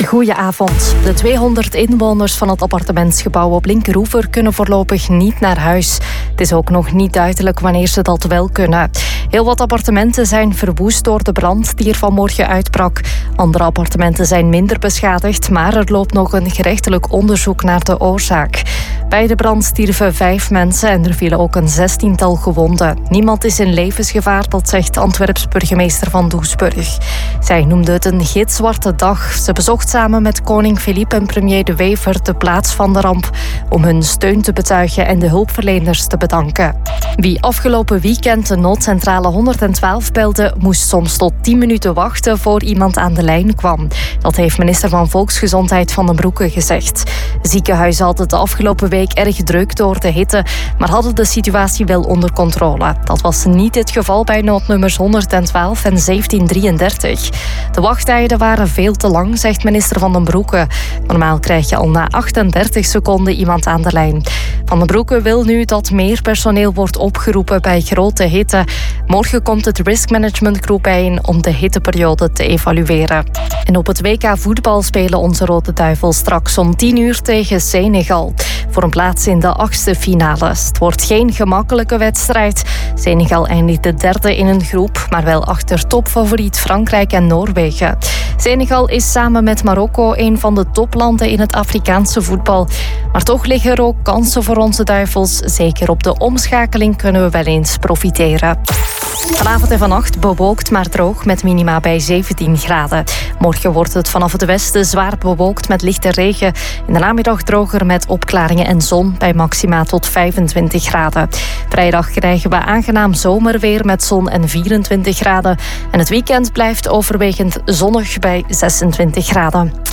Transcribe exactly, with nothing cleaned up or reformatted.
Goedenavond. De tweehonderd inwoners van het appartementsgebouw op Linkeroever kunnen voorlopig niet naar huis. Het is ook nog niet duidelijk wanneer ze dat wel kunnen. Heel wat appartementen zijn verwoest door de brand die er vanmorgen uitbrak. Andere appartementen zijn minder beschadigd, maar er loopt nog een gerechtelijk onderzoek naar de oorzaak. Bij de brand stierven vijf mensen en er vielen ook een zestiental gewonden. Niemand is in levensgevaar, dat zegt Antwerps burgemeester Van Doesburg. Zij noemde het een gitzwarte dag. Ze bezocht samen met koning Philippe en premier De Wever de plaats van de ramp om hun steun te betuigen en de hulpverleners te bedanken. Wie afgelopen weekend de noodcentrale honderdtwaalf belde, moest soms tot tien minuten wachten voor iemand aan de lijn kwam. Dat heeft minister van Volksgezondheid Van den Broeke gezegd. Ziekenhuizen hadden de afgelopen week erg druk door de hitte, maar hadden de situatie wel onder controle. Dat was niet het geval bij noodnummers honderdtwaalf en zeventien drieëndertig. De wachttijden waren veel te lang, zegt minister Van den Broeke. Normaal krijg je al na achtendertig seconden iemand aan de lijn. Van den Broeke wil nu dat meer personeel wordt opgeroepen bij grote hitte. Morgen komt het Risk Management Groep bijeen om de hitteperiode te evalueren. En op het W K voetbal spelen onze Rode Duivels straks om tien uur tegen Senegal. Voor een plaats in de achtste finales. Het wordt geen gemakkelijke wedstrijd. Senegal eindigde derde in een groep, maar wel achter topfavoriet Frankrijk en Noorwegen. Senegal is samen met Marokko een van de toplanden in het Afrikaanse voetbal. Maar toch liggen er ook kansen voor onze Duivels. Zeker op de omschakeling kunnen we wel eens profiteren. Vanavond en vannacht bewolkt maar droog met minima bij zeventien graden. Morgen wordt het vanaf het westen zwaar bewolkt met lichte regen. In de namiddag droger met opklaringen en zon bij maxima tot vijfentwintig graden. Vrijdag krijgen we aangenaam zomerweer met zon en vierentwintig graden. En het weekend blijft overwegend zonnig bij zesentwintig graden.